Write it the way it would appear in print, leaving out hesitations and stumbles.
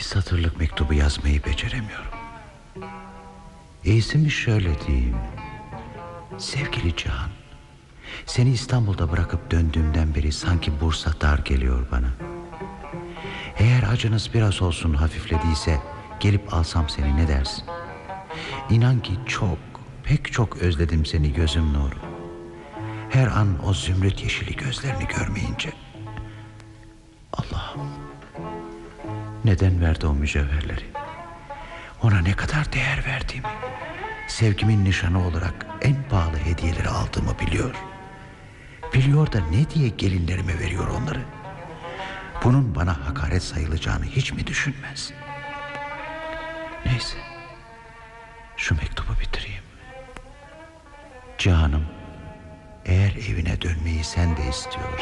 satırlık mektubu yazmayı beceremiyorum. İyisi mi şöyle diyeyim: sevgili Cihan, seni İstanbul'da bırakıp döndüğümden beri sanki Bursa dar geliyor bana. Eğer acınız biraz olsun hafiflediyse gelip alsam seni, ne dersin? İnan ki çok, pek çok özledim seni gözüm nuru. Her an o zümrüt yeşili gözlerini görmeyince. Allah'ım, neden verdi o mücevherleri? Ona ne kadar değer verdiğimi, sevgimin nişanı olarak en pahalı hediyeleri aldığımı biliyor. Biliyor da ne diye gelinlerime veriyor onları? Bunun bana hakaret sayılacağını hiç mi düşünmez? Neyse, şu mektubu bitireyim. Cihanım, eğer evine dönmeyi sen de istiyorsan